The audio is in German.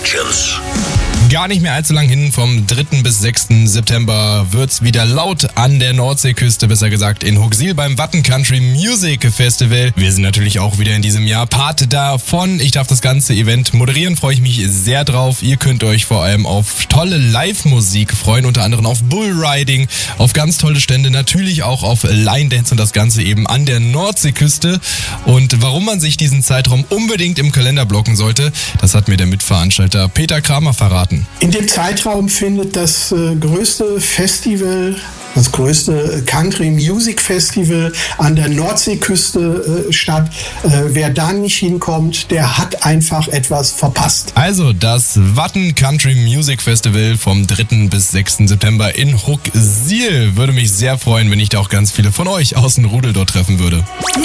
Legends. Gar nicht mehr allzu lang hin, vom 3. bis 6. September wird's wieder laut an der Nordseeküste, besser gesagt in Hooksiel beim Watten Country Music Festival. Wir sind natürlich auch wieder in diesem Jahr Part davon. Ich darf das ganze Event moderieren, freue ich mich sehr drauf. Ihr könnt euch vor allem auf tolle Live-Musik freuen, unter anderem auf Bullriding, auf ganz tolle Stände, natürlich auch auf Line Dance und das Ganze eben an der Nordseeküste. Und warum man sich diesen Zeitraum unbedingt im Kalender blocken sollte, das hat mir der Mitveranstalter Peter Kramer verraten. In dem Zeitraum findet das größte Festival, das größte Country Music Festival an der Nordseeküste statt. Wer da nicht hinkommt, der hat einfach etwas verpasst. Also das Watten Country Music Festival vom 3. bis 6. September in Hooksiel. Würde mich sehr freuen, wenn ich da auch ganz viele von euch aus dem Rudel dort treffen würde.